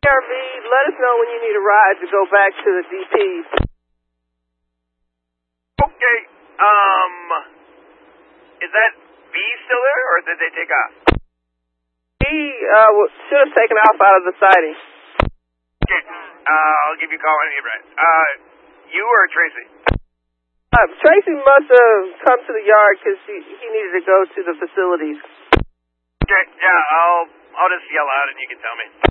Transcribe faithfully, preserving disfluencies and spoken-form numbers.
R V, let us know when you need a ride to go back to the D Ps. Okay, um, is that B still there, or did they take off? B uh, should have taken off out of the sighting. Okay, uh, I'll give you a call when I get right. Uh, you or Tracy? Uh, Tracy must have come to the yard because he, he needed to go to the facilities. Okay, yeah, I'll, I'll just yell out and you can tell me.